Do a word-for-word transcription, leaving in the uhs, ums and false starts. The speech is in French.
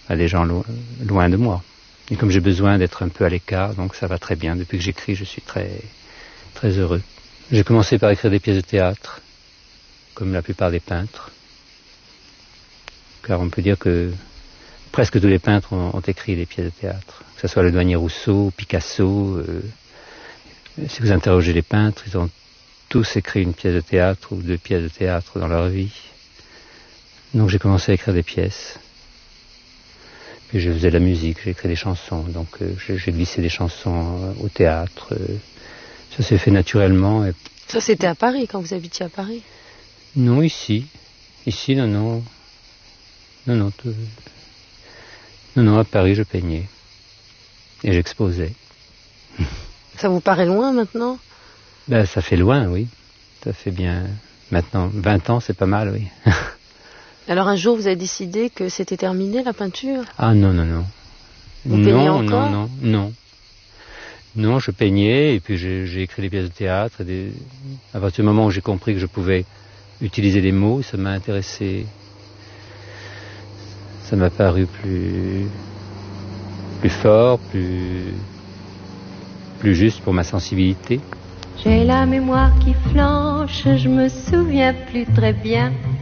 à des gens lo- loin de moi. Et comme j'ai besoin d'être un peu à l'écart, donc ça va très bien. Depuis que j'écris, je suis très, très heureux. J'ai commencé par écrire des pièces de théâtre, comme la plupart des peintres. Car on peut dire que presque tous les peintres ont, ont écrit des pièces de théâtre. Que ce soit le douanier Rousseau, Picasso. Euh, si vous interrogez les peintres, ils ont tous écrit une pièce de théâtre ou deux pièces de théâtre dans leur vie. Donc j'ai commencé à écrire des pièces. Puis je faisais de la musique, j'ai écrit des chansons. Donc euh, j'ai, j'ai glissé des chansons euh, au théâtre. Euh, ça s'est fait naturellement. Et... Ça c'était à Paris, quand vous habitiez à Paris? Non, ici. Ici, non, non. Non, non. Tout... Non, non, à Paris, je peignais. Et j'exposais. Ça vous paraît loin maintenant? Ben, ça fait loin, oui. Ça fait bien... Maintenant, vingt ans, c'est pas mal, oui. Alors un jour, vous avez décidé que c'était terminé, la peinture? Ah non, non, non. Vous non, peignez encore? Non, non, non. Non, je peignais, et puis j'ai, j'ai écrit des pièces de théâtre. Et des... À partir du moment où j'ai compris que je pouvais utiliser les mots, ça m'a intéressé. Ça m'a paru plus... plus fort, plus... plus juste pour ma sensibilité. J'ai la mémoire qui flanche, je me souviens plus très bien